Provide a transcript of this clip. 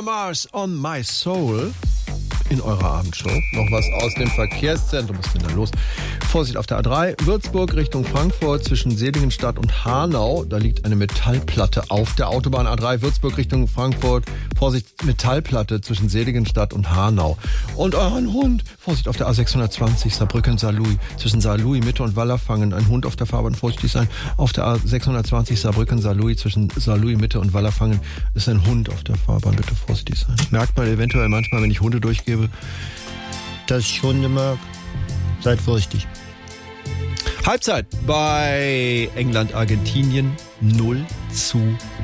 Bruno Mars on My Soul in eurer Abendshow. Noch was aus dem Verkehrszentrum. Was ist denn da los? Vorsicht auf der A3, Würzburg Richtung Frankfurt zwischen Seligenstadt und Hanau. Da liegt eine Metallplatte auf der Autobahn A3, Würzburg Richtung Frankfurt. Vorsicht, Metallplatte zwischen Seligenstadt und Hanau. Und euren Hund. Vorsicht auf der A620, Saarbrücken-Saarlouis. Zwischen Saarlouis Mitte und Wallerfangen. Ein Hund auf der Fahrbahn, vorsichtig sein. Auf der A620, Saarbrücken-Saarlouis. Zwischen Saarlouis Mitte und Wallerfangen ist ein Hund auf der Fahrbahn. Bitte vorsichtig sein. Merkt man eventuell manchmal, wenn ich Hunde durchgebe, dass ich Hunde mag. Seid vorsichtig. Halbzeit bei England-Argentinien 0:0.